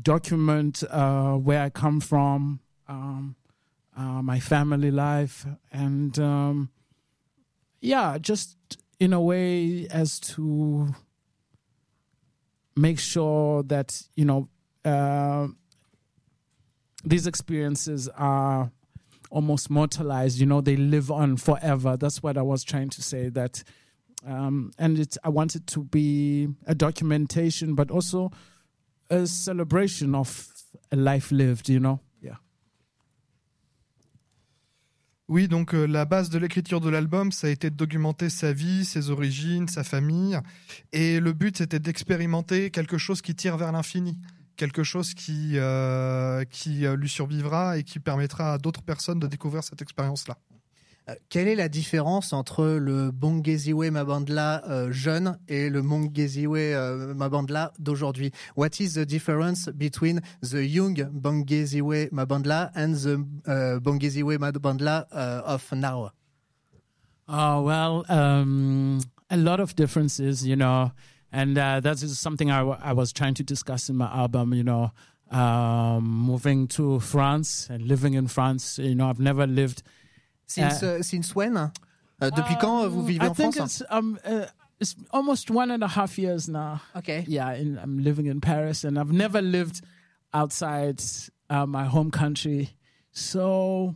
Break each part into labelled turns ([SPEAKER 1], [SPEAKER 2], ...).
[SPEAKER 1] document where I come from, my family life, and just in a way as to make sure that these experiences are almost mortalized. They live on forever. That's what I was trying to say. That I want it to be a documentation, but also a celebration of a life lived.
[SPEAKER 2] Oui, donc la base de l'écriture de l'album, ça a été de documenter sa vie, ses origines, sa famille. Et le but, c'était d'expérimenter quelque chose qui tire vers l'infini. Quelque chose qui lui survivra et qui permettra à d'autres personnes de découvrir cette expérience-là.
[SPEAKER 3] Quelle est la différence entre le Bongeziwe Mabandla jeune et le Bongeziwe Mabandla d'aujourd'hui? What is the difference between the young Bongeziwe Mabandla and the Bongeziwe Mabandla of now?
[SPEAKER 1] Oh, well, a lot of differences, and that is something I was trying to discuss in my album, moving to France and living in France. I've never lived...
[SPEAKER 3] Since when? Depuis quand vous vivez en France?
[SPEAKER 1] I think it's almost 1.5 years now.
[SPEAKER 3] Okay.
[SPEAKER 1] Yeah, I'm living in Paris, and I've never lived outside my home country. So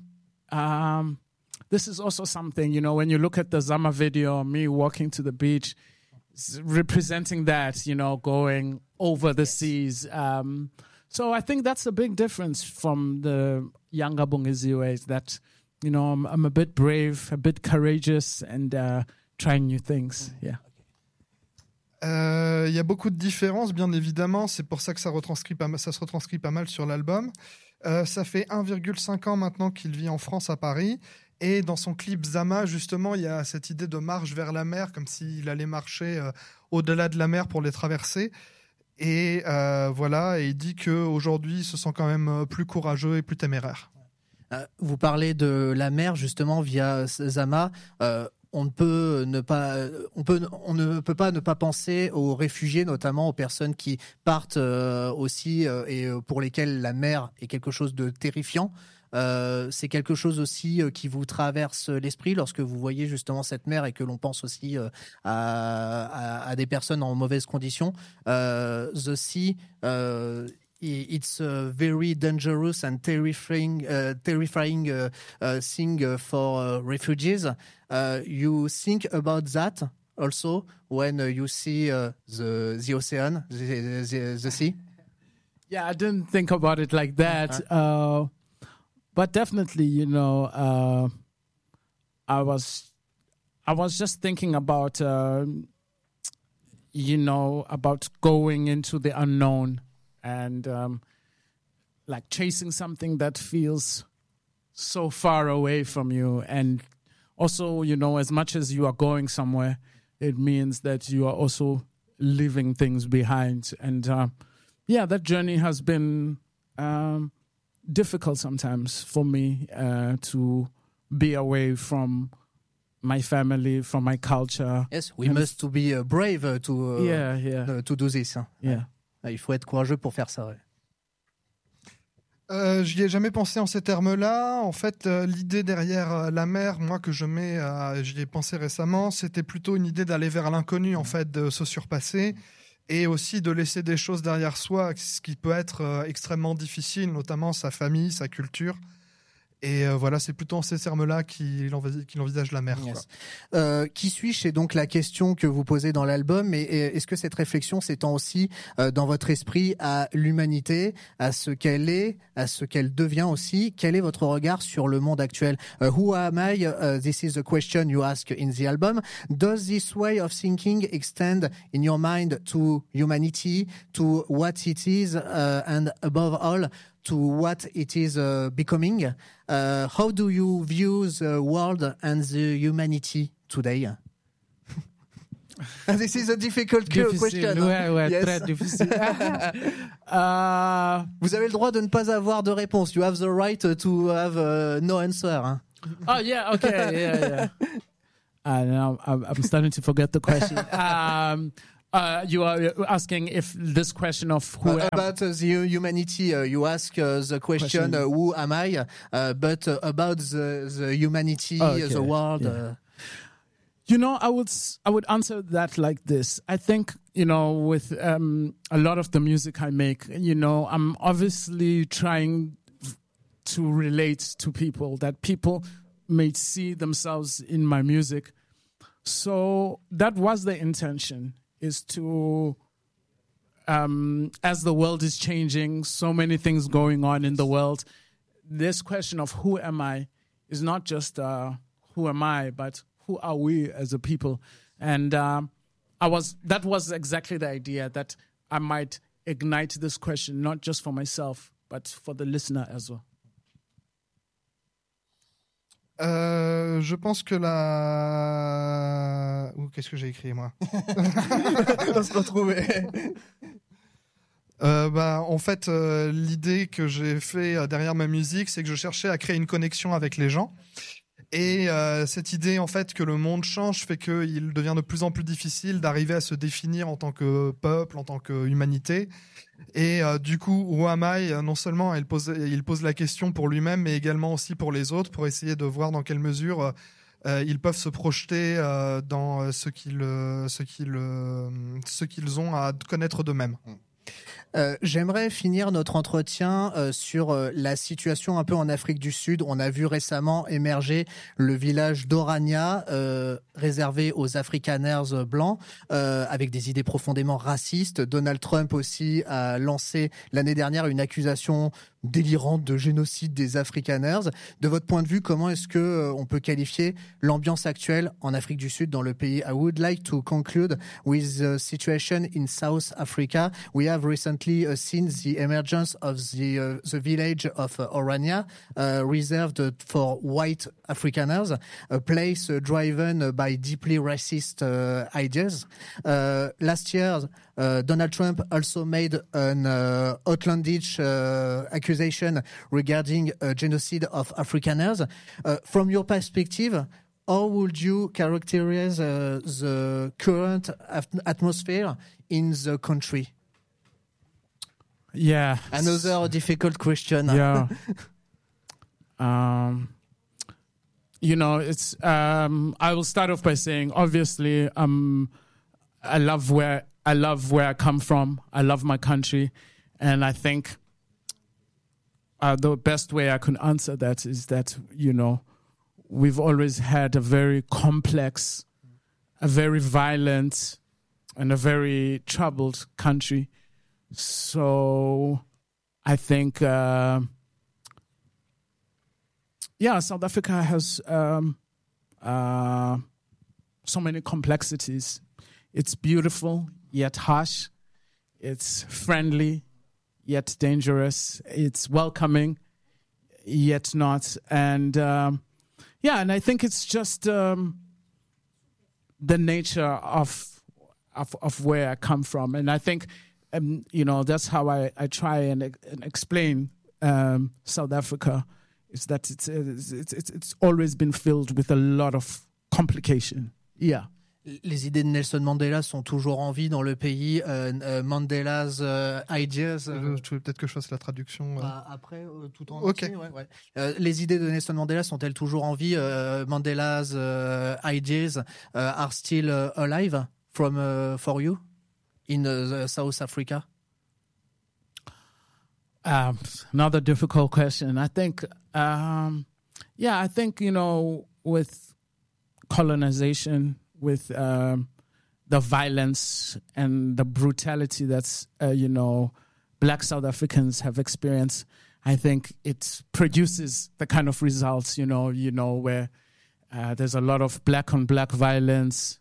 [SPEAKER 1] this is also something, when you look at the Zama video, me walking to the beach, representing that, going over the seas. So I think that's a big difference from the younger Bongeziwe, that I'm a bit brave, a bit courageous, and trying new things. Yeah.
[SPEAKER 2] Il y a beaucoup de différences, bien évidemment. C'est pour ça que ça se retranscrit pas mal sur l'album. Ça fait 1,5 ans maintenant qu'il vit en France, à Paris. Et dans son clip Zama, justement, il y a cette idée de marche vers la mer, comme s'il allait marcher au-delà de la mer pour les traverser. Et et il dit qu'aujourd'hui, il se sent quand même plus courageux et plus téméraire.
[SPEAKER 3] Vous parlez de la mer justement via Zama. On ne peut pas ne pas penser aux réfugiés, notamment aux personnes qui partent aussi et pour lesquelles la mer est quelque chose de terrifiant. C'est quelque chose aussi qui vous traverse l'esprit lorsque vous voyez justement cette mer et que l'on pense aussi à des personnes en mauvaises conditions. The Sea. It's a very dangerous and terrifying thing for refugees. You think about that also when you see the ocean, the sea?
[SPEAKER 1] Yeah, I didn't think about it like that. But definitely, I was just thinking about, about going into the unknown. And like chasing something that feels so far away from you. And also, as much as you are going somewhere, it means that you are also leaving things behind. And that journey has been difficult sometimes for me to be away from my family, from my culture.
[SPEAKER 3] Yes, we must be brave to do this.
[SPEAKER 1] Yeah.
[SPEAKER 3] Il faut être courageux pour faire ça.
[SPEAKER 2] Ouais. J'y ai jamais pensé en ces termes-là. En fait, l'idée derrière la mer, moi que j'y ai pensé récemment, c'était plutôt une idée d'aller vers l'inconnu, en fait, de se surpasser et aussi de laisser des choses derrière soi, ce qui peut être extrêmement difficile, notamment sa famille, sa culture. Et c'est plutôt en ces termes-là qu'il envisage la mer.
[SPEAKER 3] Yes. Qui suis-je? C'est donc la question que vous posez dans l'album. Et est-ce que cette réflexion s'étend aussi dans votre esprit à l'humanité, à ce qu'elle est, à ce qu'elle devient aussi? Quel est votre regard sur le monde actuel? Who am I? This is the question you ask in the album. Does this way of thinking extend in your mind to humanity, to what it is, and above all, to what it is becoming? How do you view the world and the humanity today? This is a difficult question.
[SPEAKER 1] Ouais, yes. Très difficile.
[SPEAKER 3] Vous avez le droit de ne pas avoir de réponse. You have the right to have no answer. Hein?
[SPEAKER 1] Oh, yeah, okay, yeah. Now I'm starting to forget the question. You are asking if this question of who
[SPEAKER 3] about the humanity. You ask the question, who am I? But about the humanity, the world.
[SPEAKER 1] Yeah. You know, I would answer that like this. I think, you know, with a lot of the music I make, you know, I'm obviously trying to relate to people, that people may see themselves in my music. So that was the intention, is to, as the world is changing, so many things going on in the world, this question of who am I is not just who am I, but who are we as a people? And that was exactly the idea, that I might ignite this question, not just for myself, but for the listener as well.
[SPEAKER 2] Je pense que qu'est-ce que j'ai écrit, moi?
[SPEAKER 3] On se retrouvait.
[SPEAKER 2] En fait, l'idée que j'ai fait derrière ma musique, c'est que je cherchais à créer une connexion avec les gens. Et cette idée, en fait, que le monde change fait qu'il devient de plus en plus difficile d'arriver à se définir en tant que peuple, en tant qu'humanité. Et du coup, who am I, non seulement il pose la question pour lui-même, mais également aussi pour les autres, pour essayer de voir dans quelle mesure ils peuvent se projeter dans ce qu'ils ont à connaître d'eux-mêmes.
[SPEAKER 3] J'aimerais finir notre entretien sur la situation un peu en Afrique du Sud. On a vu récemment émerger le village d'Orania, réservé aux Afrikaners blancs, avec des idées profondément racistes. Donald Trump aussi a lancé l'année dernière une accusation délirante de génocide des Afrikaners. De votre point de vue, comment est-ce que on peut qualifier l'ambiance actuelle en Afrique du Sud, dans le pays? I would like to conclude with the situation in South Africa. We have recently seen the emergence of the village of Orania, reserved for white Afrikaners, a place driven by deeply racist ideas. Last year, Donald Trump also made an outlandish accusation regarding genocide of Afrikaners. From your perspective, how would you characterize the current atmosphere in the country?
[SPEAKER 1] Yeah.
[SPEAKER 3] Another difficult question.
[SPEAKER 1] Yeah. You know, it's. I will start off by saying, obviously, I love where I come from. I love my country, and I think the best way I can answer that is that, you know, we've always had a very complex, a very violent, and a very troubled country. So I think, South Africa has so many complexities. It's beautiful, yet harsh. It's friendly, yet dangerous. It's welcoming, yet not. And and I think it's just the nature of where I come from. And I think, you know, that's how I try and explain South Africa, is that it's always been filled with a lot of complication. Yeah.
[SPEAKER 3] Les idées de Nelson Mandela sont toujours en vie dans le pays. Mandela's ideas.
[SPEAKER 2] Tu veux peut-être que je fasse la traduction
[SPEAKER 3] après, tout en
[SPEAKER 2] entier,
[SPEAKER 3] ouais. Les idées de Nelson Mandela sont-elles toujours en vie? Mandela's ideas are still alive for you in South Africa?
[SPEAKER 1] Another difficult question. I think, I think, you know, with colonization, with the violence and the brutality that's, you know, Black South Africans have experienced, I think it produces the kind of results, you know, where there's a lot of black on black violence.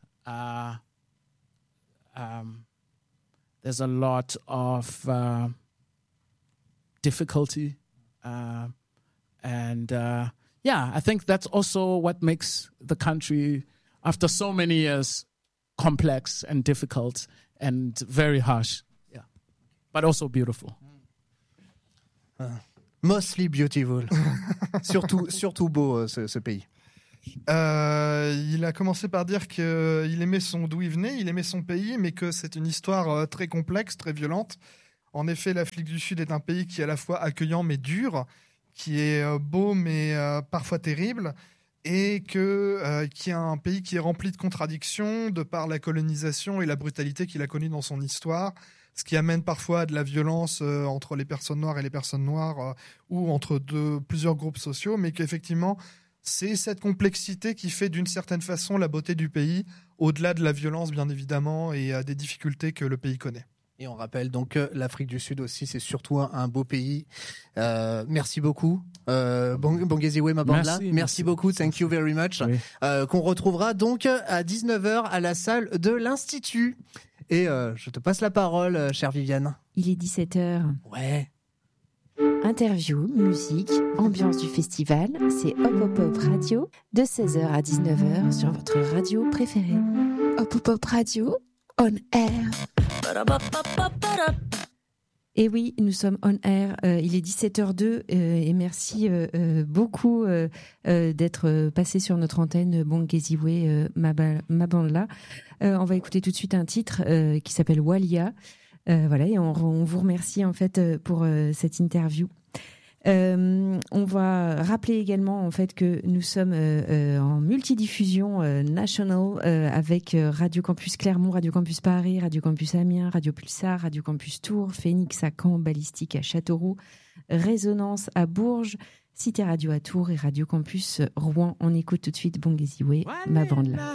[SPEAKER 1] There's a lot of difficulty. I think that's also what makes the country, after so many years, complex and difficult and very harsh. Yeah. But also beautiful.
[SPEAKER 3] Mostly beautiful. surtout beau, ce pays.
[SPEAKER 2] Il a commencé par dire qu'il aimait d'où il venait, il aimait son pays, mais que c'est une histoire très complexe, très violente. En effet, l'Afrique du Sud est un pays qui est à la fois accueillant mais dur, qui est beau mais parfois terrible, et qui est un pays qui est rempli de contradictions de par la colonisation et la brutalité qu'il a connue dans son histoire, ce qui amène parfois à de la violence entre les personnes noires et les personnes noires, ou entre plusieurs groupes sociaux, mais qu'effectivement, c'est cette complexité qui fait d'une certaine façon la beauté du pays, au-delà de la violence bien évidemment, et des difficultés que le pays connaît.
[SPEAKER 3] Et on rappelle donc que l'Afrique du Sud aussi, c'est surtout un beau pays. Merci beaucoup, Bongeziwe Mabandla. Merci beaucoup, thank you very much.
[SPEAKER 1] Oui.
[SPEAKER 3] Qu'on retrouvera donc à 19h à la salle de l'Institut. Et je te passe la parole, chère Viviane.
[SPEAKER 4] Il est 17h.
[SPEAKER 3] Ouais.
[SPEAKER 4] Interview, musique, ambiance du festival, c'est Hop Hop Hop Radio de 16h à 19h sur votre radio préférée. Hop Hop Hop Radio, on air. Et oui, nous sommes on air, il est 17h02 et merci beaucoup d'être passé sur notre antenne Bongeziwe Mabandla. On va écouter tout de suite un titre qui s'appelle Walia. Voilà, et on vous remercie en fait pour cette interview. On va rappeler également en fait que nous sommes en multidiffusion national avec Radio Campus Clermont, Radio Campus Paris, Radio Campus Amiens, Radio Pulsar, Radio Campus Tours, Phoenix à Caen, Ballistique à Châteauroux, Résonance à Bourges, Cité Radio à Tours et Radio Campus Rouen. On écoute tout de suite Bongeziwe Mabandla.